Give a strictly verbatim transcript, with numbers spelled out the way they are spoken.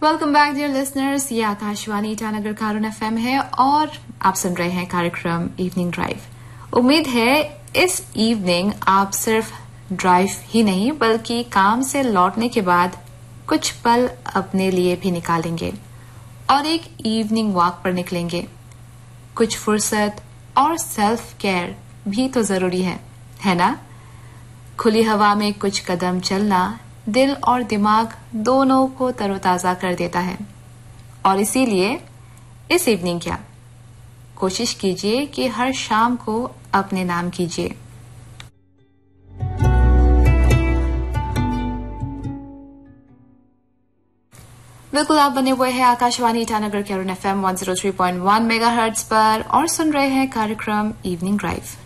Welcome back dear listeners, ये Akashvani Itanagar कारुण FM है और आप सुन रहे हैं कार्यक्रम इवनिंग ड्राइव। उम्मीद है इस इवनिंग आप सिर्फ ड्राइव ही नहीं बल्कि काम से लौटने के बाद कुछ पल अपने लिए भी निकालेंगे और एक इवनिंग वॉक पर निकलेंगे। कुछ फुर्सत और सेल्फ केयर भी तो जरूरी है, है ना? खुली हवा में कुछ कदम चलना दिल और दिमाग दोनों को तरोताजा कर देता है और इसीलिए इस इवनिंग क्या कोशिश कीजिए कि हर शाम को अपने नाम कीजिए। बिल्कुल, आप बने हुए हैं Akashvani Itanagar कारुण FM one zero three point one megahertz पर और सुन रहे हैं कार्यक्रम इवनिंग ड्राइव।